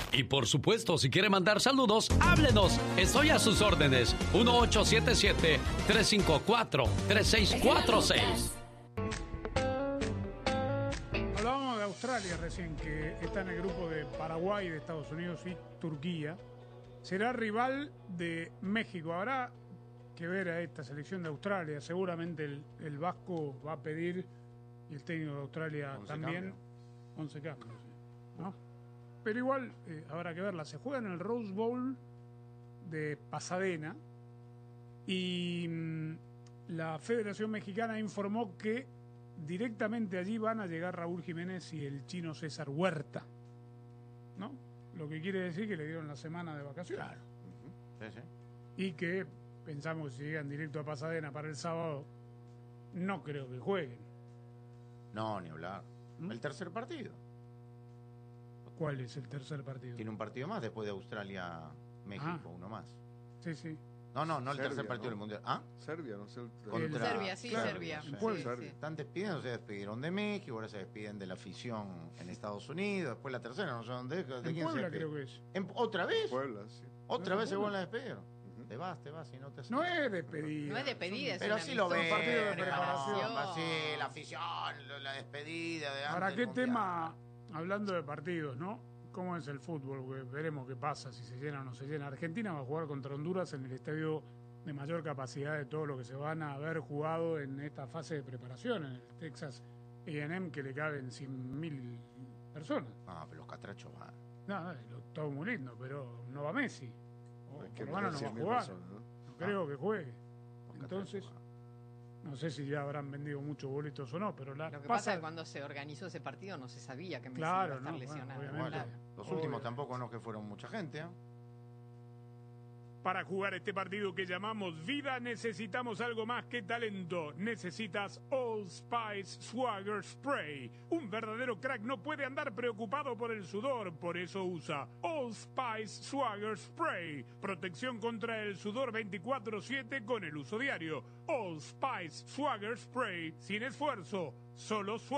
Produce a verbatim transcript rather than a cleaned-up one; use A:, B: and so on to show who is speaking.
A: Y por supuesto, si quiere mandar saludos, háblenos. Estoy a sus órdenes. uno ocho siete siete, tres cinco cuatro, tres seis cuatro seis.
B: Hablábamos de Australia recién, que está en el grupo de Paraguay, de Estados Unidos y Turquía. Será rival de México. Habrá que ver a esta selección de Australia. Seguramente el, el Vasco va a pedir, y el técnico de Australia también, once cambios, ¿no? Pero igual eh, habrá que verla. Se juega en el Rose Bowl de Pasadena y mmm, la Federación Mexicana informó que directamente allí van a llegar Raúl Jiménez y el chino César Huerta, ¿no? Lo que quiere decir que le dieron la semana de vacaciones.
C: Claro. Uh-huh. Sí, sí. Y
B: que pensamos que si llegan directo a Pasadena para el sábado, no creo que jueguen.
C: No, ni hablar. ¿Mm? El tercer partido.
B: ¿Cuál es el tercer partido?
C: Tiene un partido más después de Australia-México, ah. uno más.
B: Sí, sí.
C: No, no, no el
D: Serbia,
C: tercer partido
D: ¿no?
C: del Mundial. ¿Ah?
D: Serbia, no sé. El...
C: Contra...
E: Serbia, sí,
C: claro,
E: Serbia.
C: Sí,
B: sí,
C: sí. Están despidiendo, se despidieron de México, ahora se despiden de la afición en Estados Unidos, después la tercera, no sé dónde. ¿De
B: en
C: quién
B: Puebla
C: se
B: creo que es.
C: ¿En, ¿Otra vez?
D: Puebla, sí.
C: ¿Otra
B: ¿No
C: vez se
B: Puebla?
C: vuelven a despedir? Uh-huh. Te vas, te vas y no te
B: No es despedida.
E: No es despedida, es
C: pero
E: una
C: sí lo ven.
B: partido de preparación.
C: No, sí, la afición, la despedida de
B: ¿Para
C: antes
B: qué
C: del mundial.
B: tema, hablando de partidos, ¿no? ¿Cómo es el fútbol? Porque veremos qué pasa, si se llena o no se llena. Argentina va a jugar contra Honduras en el estadio de mayor capacidad de todo lo que se van a haber jugado en esta fase de preparación, en el Texas A and M, que le caben cien mil personas.
C: Ah, pero los catrachos van.
B: No, no, lo- todo muy lindo, pero no va Messi. O
D: Hay
B: por
D: que
B: lo menos no va a
D: cien mil
B: jugar.
D: personas, ¿no?
B: No creo que juegue.
C: Los
B: Entonces,
C: catrachos van.
B: no sé si ya habrán vendido muchos boletos o no, pero la
E: Lo que pasa es que cuando se organizó ese partido no se sabía que Messi
B: Claro,
E: iba a estar
B: no, bueno,
E: lesionado.
B: obviamente.
C: Bueno,
E: Claro.
C: los
B: Obvio.
C: últimos tampoco no que fueron mucha gente, ¿eh?
B: Para jugar este partido que llamamos vida necesitamos algo más que talento. Necesitas Old Spice Swagger Spray. Un verdadero crack no puede andar preocupado por el sudor, por eso usa Old Spice Swagger Spray. Protección contra el sudor veinticuatro siete con el uso diario. Old Spice Swagger Spray. Sin esfuerzo, solo suave.